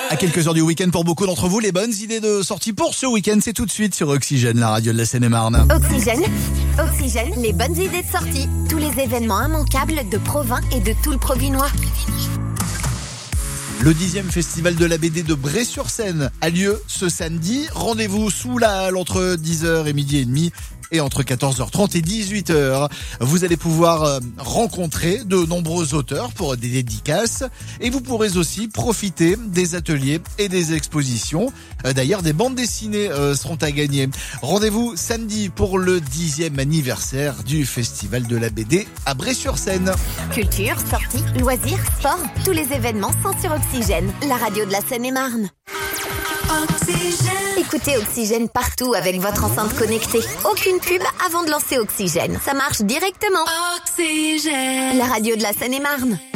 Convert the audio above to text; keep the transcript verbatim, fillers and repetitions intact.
À quelques heures du week-end pour beaucoup d'entre vous, les bonnes idées de sortie pour ce week-end, c'est tout de suite sur Oxygène, la radio de la Seine-et-Marne. Oxygène, Oxygène, les bonnes idées de sortie. Tous les événements immanquables de Provins et de tout le Provinois. Le dixième festival de la B D de Bray-sur-Seine a lieu ce samedi. Rendez-vous sous la halle entre dix heures et midi et demi. Et entre quatorze heures trente et dix-huit heures, vous allez pouvoir rencontrer de nombreux auteurs pour des dédicaces. Et vous pourrez aussi profiter des ateliers et des expositions. D'ailleurs, des bandes dessinées seront à gagner. Rendez-vous samedi pour le dixième anniversaire du Festival de la B D à Bray-sur-Seine. Culture, sorties, loisirs, sport, tous les événements sont sur Oxygène, la radio de la Seine-et-Marne. Oxygène. Écoutez Oxygène partout avec votre enceinte connectée. Aucune pub avant de lancer Oxygène. Ça marche directement. Oxygène. La radio de la Seine-et-Marne.